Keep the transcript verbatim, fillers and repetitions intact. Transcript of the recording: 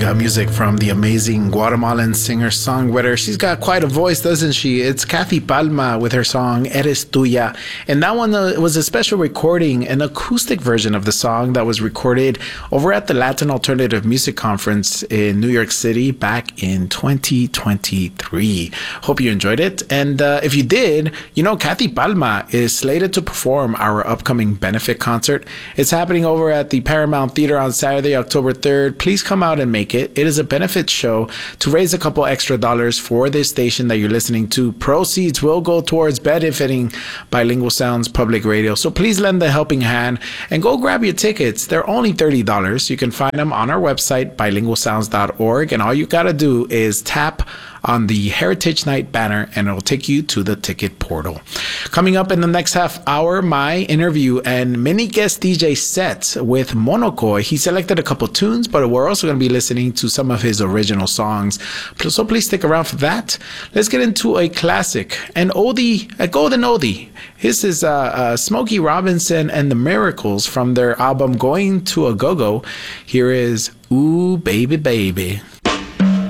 got music from the amazing Guatemalan singer-songwriter. She's got quite a voice, doesn't she? It's Kathy Palma with her song Eres Tuya. And that one uh, was a special recording, an acoustic version of the song that was recorded over at the Latin Alternative Music Conference in New York City back in twenty twenty-three. Hope you enjoyed it. And uh, if you did, you know, Kathy Palma is slated to perform our upcoming benefit concert. It's happening over at the Paramount Theater on Saturday, October third. Please come out and make it. It is a benefit show to raise a couple extra dollars for this station that you're listening to. Proceeds will go towards benefiting Bilingual Sounds Public Radio. So please lend a helping hand and go grab your tickets. They're only thirty dollars. You can find them on our website, bilingual sounds dot org. And all you got to do is tap on the Heritage Night banner and it'll take you to the ticket portal. Coming up in the next half hour, my interview and mini guest D J sets with Monokoy. He selected a couple tunes, but we're also going to be listening to some of his original songs. So please stick around for that. Let's get into a classic, an oldie, a golden oldie. This is uh, uh, Smokey Robinson and the Miracles from their album Going to a Go-Go. Here is Ooh Baby Baby.